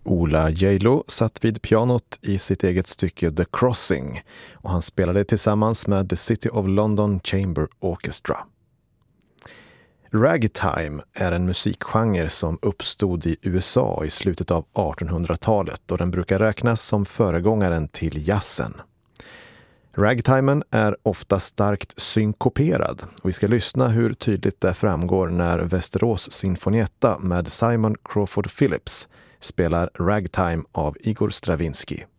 Ola Gjeilo satt vid pianot i sitt eget stycke The Crossing och han spelade tillsammans med The City of London Chamber Orchestra. Ragtime är en musikgenre som uppstod i USA i slutet av 1800-talet och den brukar räknas som föregångaren till jazzen. Ragtimen är ofta starkt synkoperad och vi ska lyssna hur tydligt det framgår när Västerås Sinfonietta med Simon Crawford Phillips spelar Ragtime av Igor Stravinsky.